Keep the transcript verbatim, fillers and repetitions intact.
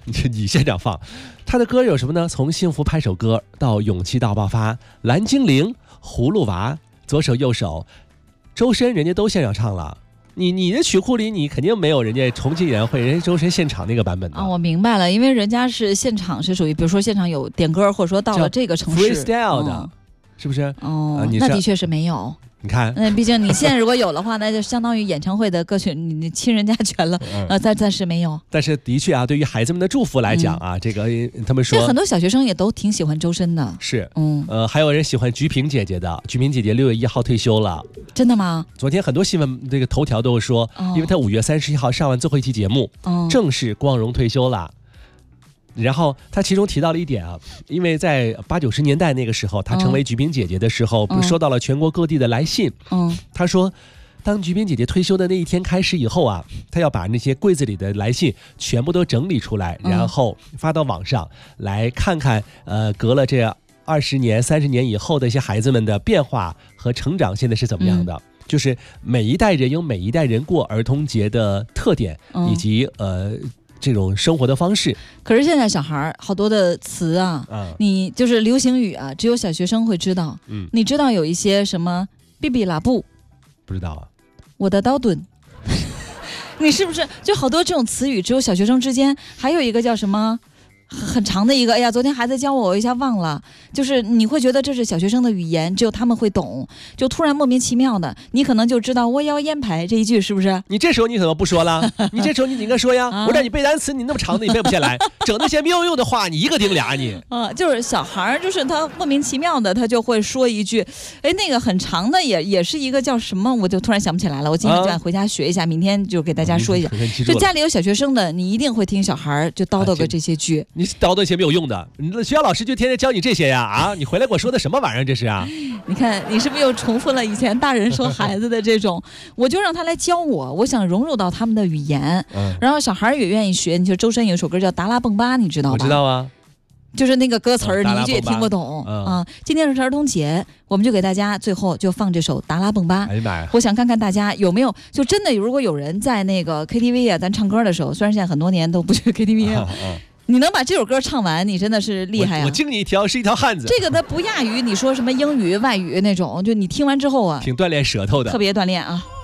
你现场放。他的歌有什么呢？从幸福拍手歌到勇气大爆发，蓝精灵、葫芦娃、左手右手，周深人家都现场唱了。你你的曲库里你肯定没有人家重庆演唱会人家周深现场那个版本的啊，我明白了，因为人家是现场是属于，比如说现场有点歌，或者说到了这个城市 freestyle 的、 嗯、 是不是？ 哦、 啊、 那的确是没有。 你看， 那毕竟你现在如果有的话，那就相当于演唱会的歌曲，你你侵人家权了，嗯、呃，暂暂时没有。 但是的确啊，对于孩子们的祝福来讲啊，嗯、这个他们说， 很多小学生也都挺喜欢周深的。 是，嗯，呃，还有人喜欢菊萍姐姐的，菊萍姐姐六月一号退休了。 真的吗？ 昨天很多新闻这个头条都有说，哦、因为她五月三十一号上完最后一期节目，哦、正式光荣退休了。然后他其中提到了一点啊，因为在八九十年代那个时候，他成为菊萍姐姐的时候，嗯、收到了全国各地的来信。嗯，他说，当菊萍姐姐退休的那一天开始以后啊，他要把那些柜子里的来信全部都整理出来，然后发到网上来看看，呃，隔了这二十年、三十年以后的一些孩子们的变化和成长，现在是怎么样的？嗯、就是每一代人有每一代人过儿童节的特点，嗯、以及呃。这种生活的方式。 可是现在小孩好多的词啊，嗯、你就是流行语啊，只有小学生会知道。嗯，你知道有一些什么比比拉布？ 不知道啊。 我的刀盾。你是不是就好多这种词语只有小学生之间？还有一个叫什么？很长的一个，哎呀，昨天孩子教我，我一下忘了。就是你会觉得这是小学生的语言，只有他们会懂，就突然莫名其妙的，你可能就知道我要烟牌这一句是不是？ 你这时候你怎么不说了？你这时候你应该说呀，啊、我让你背单词，你那么长的你背不下来，整那些没有用的话，你一个顶俩你。 啊，就是小孩，就是他莫名其妙的，他就会说一句，哎，那个很长的也也是一个叫什么，我就突然想不起来了。我今天就回家学一下，啊、明天就给大家说一下。就家里有小学生的，你一定会听小孩就叨叨个这些句。 啊、你叨叨一些没有用的，你学校老师就天天教你这些呀啊！你回来给我说的什么玩意儿这是啊？ 你看你是不是又重复了以前大人说孩子的这种？我就让他来教我，我想融入到他们的语言，嗯、然后小孩也愿意学。你说周深有一首歌叫《达拉蹦巴》，你知道吧？ 我知道啊， 就是那个歌词儿，嗯、你一句也听不懂、 嗯、 啊。今天是儿童节，我们就给大家最后就放这首《达拉蹦巴》。 哎呀妈呀！ 我想看看大家有没有就真的，如果有人在那个 K T V 啊，咱唱歌的时候，虽然现在很多年都不去 K T V 了。啊啊你能把这首歌唱完，你真的是厉害啊！ 我敬你一条是一条汉子。 这个它不亚于你说什么英语、外语那种，就你听完之后啊， 挺锻炼舌头的， 特别锻炼啊。